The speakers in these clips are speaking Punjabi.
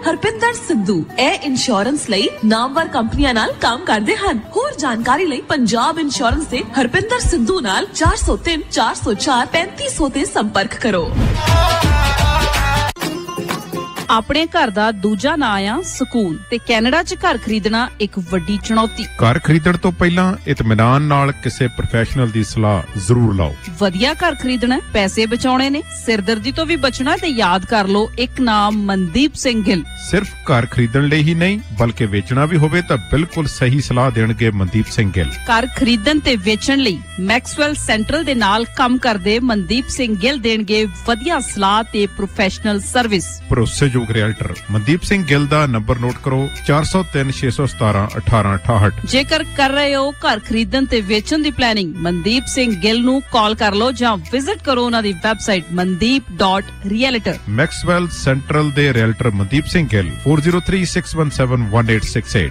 ਹਰਪਿੰਦਰ ਸਿੱਧੂ ਇਹ ਇੰਸ਼ੋਰੈਂਸ ਲਈ ਨਾਮਵਰ ਕੰਪਨੀਆਂ ਨਾਲ ਕੰਮ ਕਰਦੇ ਹਨ। ਹੋਰ ਜਾਣਕਾਰੀ ਲਈ ਪੰਜਾਬ ਇੰਸ਼ੋਰੈਂਸ ਦੇ ਹਰਪਿੰਦਰ ਸਿੱਧੂ ਨਾਲ 403 404 3500 ਤੇ ਸੰਪਰਕ ਕਰੋ। ਆਪਣੇ ਘਰ ਦਾ ਦੂਜਾ ਨਾਂ ਆ ਸਕੂਨ ਤੇ ਕੈਨੇਡਾ 'ਚ ਘਰ ਖਰੀਦਣਾ ਇੱਕ ਵੱਡੀ ਚੁਣੌਤੀ। ਘਰ ਖਰੀਦਣ ਤੋਂ ਪਹਿਲਾਂ ਇਤਮਾਨਾਨ ਨਾਲ ਕਿਸੇ ਪ੍ਰੋਫੈਸ਼ਨਲ ਦੀ ਸਲਾਹ ਜ਼ਰੂਰ ਲਓ। ਵਧੀਆ ਘਰ ਖਰੀਦਣਾ, ਪੈਸੇ ਬਚਾਉਣੇ ਨੇ, ਸਿਰਦਰਦੀ ਤੋਂ ਵੀ ਬਚਣਾ ਤੇ ਯਾਦ ਕਰ ਲਓ ਇੱਕ ਨਾਮ ਮਨਦੀਪ ਸਿੰਘ ਗਿੱਲ। ਸਿਰਫ ਘਰ ਖਰੀਦਣ ਲਈ ਹੀ ਨਹੀਂ ਬਲਕਿ ਵੇਚਣਾ ਵੀ ਹੋਵੇ ਤਾਂ ਬਿਲਕੁਲ ਸਹੀ ਸਲਾਹ ਦੇਣਗੇ ਮਨਦੀਪ ਸਿੰਘ ਗਿੱਲ। ਘਰ ਖਰੀਦਣ ਤੇ ਵੇਚਣ ਲਈ ਮੈਕਸਵੈਲ ਸੈਂਟਰਲ ਦੇ ਨਾਲ ਕੰਮ ਕਰਦੇ ਮਨਦੀਪ ਸਿੰਘ ਗਿੱਲ ਦੇਣਗੇ ਵਧੀਆ ਸਲਾਹ ਤੇ ਪ੍ਰੋਫੈਸ਼ਨਲ ਸਰਵਿਸ। ਭਰੋਸੇਯੋਗ ਰੀਅਲਟਰ ਮਨਦੀਪ ਸਿੰਘ ਗਿੱਲ ਦਾ ਨੰਬਰ ਨੋਟ ਕਰੋ 403 617 1868। ਜੇਕਰ ਕਰ ਰਹੇ ਹੋ ਘਰ ਖਰੀਦਣ ਤੇ ਵੇਚਣ ਦੀ ਪਲੈਨਿੰਗ ਮਨਦੀਪ ਸਿੰਘ ਗਿੱਲ ਨੂੰ ਕਾਲ ਕਰ ਲਓ ਜਾਂ ਵਿਜ਼ਿਟ ਕਰੋ ਉਹਨਾਂ ਦੀ ਵੈਬਸਾਈਟ mandeep.realtor। ਮੈਕਸਵੈਲ ਸੈਂਟਰਲ ਦੇ ਰੀਅਲਟਰ ਮਨਦੀਪ ਸਿੰਘ ਗਿੱਲ 4036171868।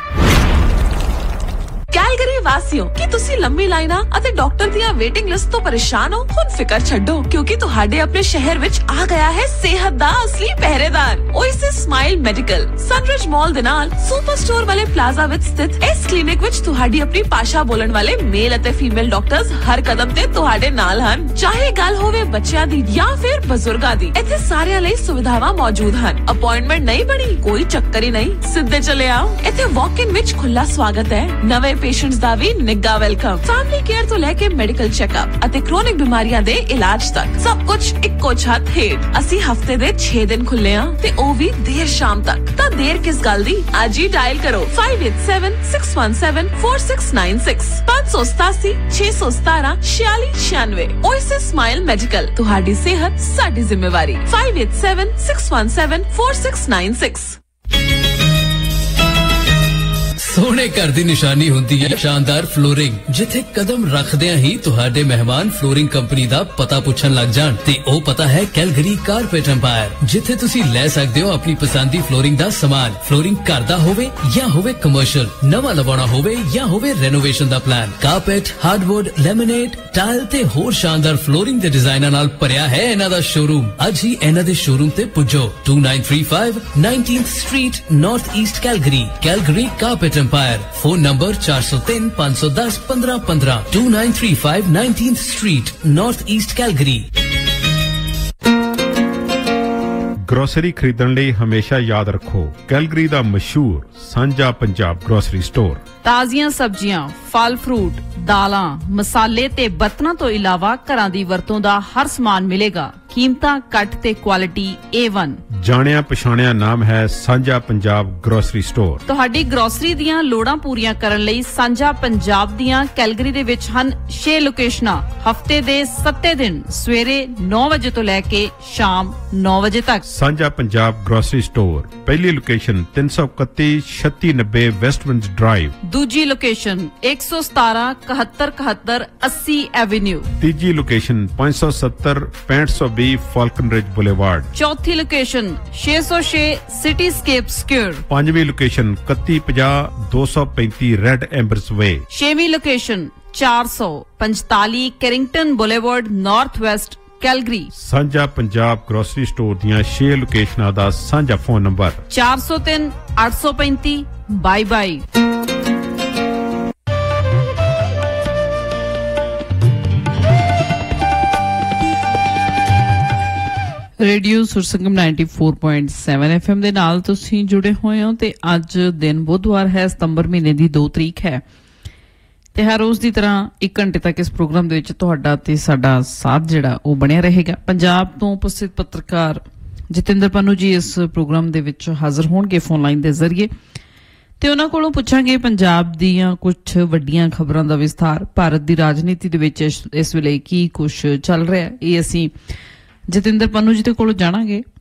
ਕੈਲਗਰੀ ਵਾਸੀਓ, ਕੀ ਤੁਸੀਂ ਲੰਮੀ ਲਾਈਨਾਂ ਅਤੇ ਡਾਕਟਰ ਦੀਆਂ ਵੇਟਿੰਗ ਲਿਸਟ ਤੋਂ ਪਰੇਸ਼ਾਨ ਹੋ? ਹੁਣ ਫਿਕਰ ਛੱਡੋ ਕਿਉਂਕਿ ਤੁਹਾਡੇ ਆਪਣੇ ਸ਼ਹਿਰ ਵਿੱਚ ਆ ਗਿਆ ਹੈ ਸਿਹਤ ਦਾ ਅਸਲੀ ਪਹਿਰੇਦਾਰ ਓਏਸਿਸ ਸਮਾਈਲ ਮੈਡੀਕਲ। ਸਨਰਿਜ ਮਾਲ ਦੇ ਨਾਲ ਸੁਪਰ ਸਟੋਰ ਵਾਲੇ ਪਲਾਜ਼ਾ ਵਿੱਚ ਸਥਿਤ ਇਸ ਕਲੀਨਿਕ ਵਿੱਚ ਤੁਹਾਡੀ ਆਪਣੀ ਭਾਸ਼ਾ ਬੋਲਣ ਵਾਲੇ ਮੇਲ ਅਤੇ ਫੀਮੇਲ ਡਾਕਟਰਸ ਹਰ ਕਦਮ ਤੇ ਤੁਹਾਡੇ ਨਾਲ ਹਨ। ਚਾਹੇ ਗੱਲ ਹੋਵੇ ਬੱਚਿਆਂ ਦੀ ਜਾਂ ਫਿਰ ਬਜ਼ੁਰਗਾਂ ਦੀ, ਇੱਥੇ ਸਾਰਿਆਂ ਲਈ ਸੁਵਿਧਾਵਾਂ ਮੌਜੂਦ ਹਨ। ਅਪਾਇੰਟਮੈਂਟ ਨਹੀਂ ਬਣੀ, ਕੋਈ ਚੱਕਰ ਹੀ ਨਹੀਂ, ਸਿੱਧੇ ਚਲੇ ਆਓ। ਇੱਥੇ ਵਾਕ ਇਨ ਵਿੱਚ ਖੁੱਲਾ ਸਵਾਗਤ ਹੈ। ਨਵੇਂ ਪੇਸ਼ੈਂਟਸ ਦਾ ਵੀ ਨਿੱਘਾ ਵੈਲਕਮ। ਫੈਮਿਲੀ ਕੇਅਰ ਤੋਂ ਲੈ ਕੇ ਮੈਡੀਕਲ ਚੈੱਕਅਪ ਅਤੇ ਕ੍ਰੋਨਿਕ ਬਿਮਾਰੀਆਂ ਦੇ ਇਲਾਜ ਤੱਕ ਸਭ ਕੁਝ ਇੱਕੋ ਛੱਤ ਹੇਠ। ਅਸੀਂ ਹਫਤੇ ਦੇ 6 ਦਿਨ ਖੁੱਲੇ ਹਾਂ ਤੇ ਉਹ ਵੀ ਦੇਰ ਸ਼ਾਮ ਤੱਕ। ਤਾਂ ਦੇਰ ਕਿਸ ਗੱਲ ਦੀ, ਅੱਜ ਹੀ ਡਾਇਲ ਕਰੋ 5876174696 587 617 4696। ਓਏਸਿਸ ਸਮਾਈਲ ਮੈਡੀਕਲ, ਤੁਹਾਡੀ ਸਿਹਤ ਸਾਡੀ ਜ਼ਿੰਮੇਵਾਰੀ। 5876174696। ਸੋਹਣੇ ਘਰ ਦੀ ਨਿਸ਼ਾਨੀ ਹੁੰਦੀ ਹੈ ਸ਼ਾਨਦਾਰ ਫਲੋਰਿੰਗ। ਜਿੱਥੇ ਕਦਮ ਰੱਖਦਿਆਂ ਹੀ ਤੁਹਾਡੇ ਮਹਿਮਾਨ ਫਲੋਰਿੰਗ ਕੰਪਨੀ ਦਾ ਪਤਾ ਪੁੱਛਣ ਲੱਗ ਜਾਣ ਤੇ ਉਹ ਪਤਾ ਹੈ ਕੈਲਗਰੀ ਕਾਰਪੇਟ ਐਮਪਾਇਰ, ਜਿੱਥੇ ਤੁਸੀਂ ਲੈ ਸਕਦੇ ਹੋ ਆਪਣੀ ਪਸੰਦੀ ਫਲੋਰਿੰਗ ਦਾ ਸਮਾਨ। ਫਲੋਰਿੰਗ ਘਰ ਦਾ ਹੋਵੇ ਜਾਂ ਹੋਵੇ ਕਮਰਸ਼ੀਅਲ, ਨਵਾਂ ਲਵਾਉਣਾ ਹੋਵੇ ਜਾਂ ਹੋਵੇ ਰੈਨੋਵੇਸ਼ਨ ਦਾ plan, carpet, hardwood, laminate, tile ਤੇ ਹੋਰ ਸ਼ਾਨਦਾਰ ਫਲੋਰਿੰਗ ਦੇ ਡਿਜ਼ਾਈਨਾਂ ਨਾਲ ਭਰਿਆ ਹੈ ਇਹਨਾਂ ਦਾ ਸ਼ੋਰੂਮ। ਅੱਜ ਹੀ ਇਹਨਾਂ ਦੇ ਸ਼ੋਰੂਮ ਤੇ ਪੁੱਜੋ 2935 19th street north East Calgary. Calgary carpet Empire. Phone number 403 510 1515 2935 19th Street, North East Calgary. Grocery ਖਰੀਦਣ ਲਈ ਹਮੇਸ਼ਾ ਯਾਦ ਰੱਖੋ ਕੈਲਗਰੀ ਦਾ ਮਸ਼ਹੂਰ ਸਾਂਝਾ ਪੰਜਾਬ ਗਰੋਸਰੀ ਸਟੋਰ। ਤਾਜ਼ੀਆਂ ਸਬਜ਼ੀਆਂ, ਫਲ ਫਰੂਟ, ਦਾਲਾਂ, ਮਸਾਲੇ ਤੇ ਬਰਤਨਾਂ ਤੋਂ ਇਲਾਵਾ ਘਰਾਂ ਦੀ ਵਰਤੋਂ ਦਾ ਹਰ ਸਮਾਨ ਮਿਲੇਗਾ। ਕੀਮਤਾਂ ਘੱਟ ਤੇ ਕੁਆਲਿਟੀ A1। ਜਾਣਿਆ ਪਛਾਣਿਆ ਨਾਮ ਹੈ ਸਾਂਝਾ ਪੰਜਾਬ ਗਰੋਸਰੀ ਸਟੋਰ। ਤੁਹਾਡੀ ਗਰੋਸਰੀ ਦੀਆਂ ਲੋੜਾਂ ਪੂਰੀਆਂ ਕਰਨ ਲਈ ਸਾਂਝਾ ਪੰਜਾਬ ਦੀਆਂ ਕੈਲਗਰੀ ਦੇ ਵਿੱਚ ਹਨ 6 ਲੋਕੇਸ਼ਨਾਂ। ਹਫਤੇ ਦੇ 7 ਦਿਨ ਸਵੇਰੇ 9 ਵਜੇ ਤੋਂ ਲੈ ਕੇ ਸ਼ਾਮ 9 ਵਜੇ ਤੱਕ। ਸਾਂਝਾ ਪੰਜਾਬ ਗਰੋਸਰੀ ਸਟੋਰ, ਪਹਿਲੀ ਲੋਕੇਸ਼ਨ 331 3690 ਵੈਸਟਵਿੰਡ ਡਰਾਈਵ। ਦੂਜੀ ਲੋਕੇਸ਼ਨ 117 71 71 80 ਐਵੇਨਿਊ। ਤੀਜੀ ਲੋਕੇਸ਼ਨ 570 6520 ਫਾਲਕਨ ਰਿਜ ਬੁਲੇਵਾਰਡ। ਚੌਥੀ ਲੋਕੇਸ਼ਨ 606 ਸਿਟੀਸਕੇਪ ਸਕੁਅਰ। ਪੰਜਵੀਂ ਲੋਕੇਸ਼ਨ 3150 235 ਰੈਡ ਐਂਬਰਸ ਵੇ। ਛੇਵੀਂ location 445 ਕੈਰਿੰਗਟਨ boulevard north West Calgary. ਸਾਂਝਾ ਪੰਜਾਬ ਗਰੋਸਰੀ ਸਟੋਰ ਦੀਆਂ 6 ਲੋਕੇਸ਼ਨਾਂ ਦਾ ਸਾਂਝਾ ਫੋਨ ਨੰਬਰ 403 835 22। ਰੇਡੀਓ ਸੁਰਸੰਗਮ 94.7 FM ਦੇ ਨਾਲ ਤੁਸੀਂ ਜੁੜੇ ਹੋਏ ਹੋ ਤੇ ਅੱਜ ਦਿਨ ਬੁੱਧਵਾਰ ਹੈ, ਸਤੰਬਰ ਮਹੀਨੇ ਦੀ 2 ਤਰੀਕ ਹੈ ਤੇ ਹਰ ਰੋਜ਼ ਦੀ ਤਰ੍ਹਾਂ 1 ਘੰਟੇ ਤੱਕ ਇਸ ਪ੍ਰੋਗਰਾਮ ਦੇ ਵਿੱਚ ਤੁਹਾਡਾ ਤੇ ਸਾਡਾ ਸਾਥ ਜਿਹੜਾ ਉਹ ਬਣਿਆ ਰਹੇਗਾ। ਪੰਜਾਬ ਤੋਂ ਉਪਸਥਿਤ ਪੱਤਰਕਾਰ ਜਤਿੰਦਰ ਪੰਨੂ ਜੀ ਇਸ ਪ੍ਰੋਗਰਾਮ ਦੇ ਵਿੱਚ ਹਾਜ਼ਰ ਹੋਣਗੇ ਫੋਨ ਲਾਈਨ ਦੇ ਜ਼ਰੀਏ ਤੇ ਉਹਨਾਂ ਕੋਲੋਂ ਪੁੱਛਾਂਗੇ ਪੰਜਾਬ ਦੀਆਂ ਕੁਝ ਵੱਡੀਆਂ ਖਬਰਾਂ ਦਾ ਵਿਸਥਾਰ। ਭਾਰਤ ਦੀ ਰਾਜਨੀਤੀ ਦੇ ਵਿੱਚ ਇਸ ਵੇਲੇ ਕੀ ਕੁਝ ਚੱਲ ਰਿਹਾ, ਇਹ ਅਸੀਂ ਜਤਿੰਦਰ ਪੰਨੂ ਜੀ ਦੇ ਕੋਲੋਂ ਜਾਣਾਂਗੇ।